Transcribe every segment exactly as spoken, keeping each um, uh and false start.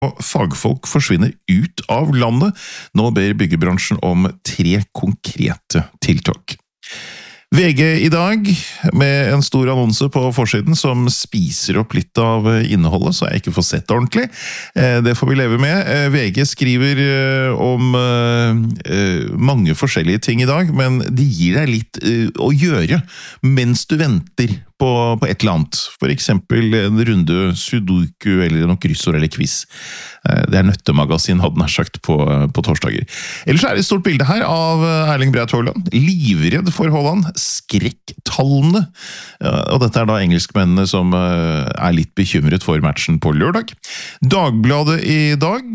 Og fagfolk forsvinner ut av landet. Nå ber byggebransjen om tre konkrete tiltak. V G i dag, med en stor annonse på forsiden som spiser opp litt av innholdet, så jeg ikke får sett det ordentlig. Det får vi leve med. V G skriver om mange forskjellige ting i dag, men de gir deg litt å gjøre mens du venter på, på et eller annet. For eksempel en runde sudoku eller noen kryssord eller quiz. Det er Nøttemagasin, hadde han sagt, på, på torsdager. Ellers er det et stort bilde her av Erling Braut Haaland. Livredd for Haaland. Skrekktallene. Og dette er da engelskmennene som er litt bekymret for matchen på lørdag. Dagbladet i dag.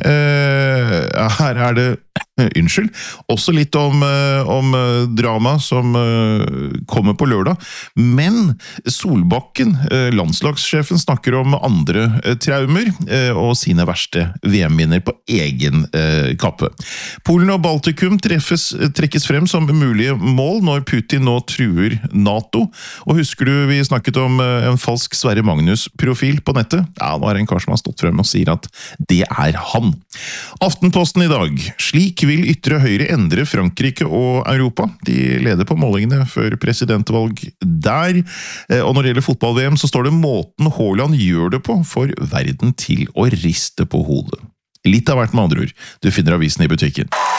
Her er det Unnskyld. Også litt om, om drama som kommer på lørdag. Men Solbakken, landslagssjefen, snakker om andre traumer og sine verste V M-minner på egen kappe. Polen og Baltikum treffes, trekkes frem som mulige mål når Putin nå truer NATO. Og husker du vi snakket om en falsk Sverre Magnus-profil på nettet? Ja, nå er det en kar som har stått frem og sier at det er han. Aftenposten i dag. Slik vil ytre høyre endre Frankrike og Europa. De leder på målingene før presidentvalg der. Og når det gjelder fotball-V M, så står det måten Haaland gjør det på for verden til å riste på hodet. Litt av hvert med andre ord. Du finner avisen i butikken.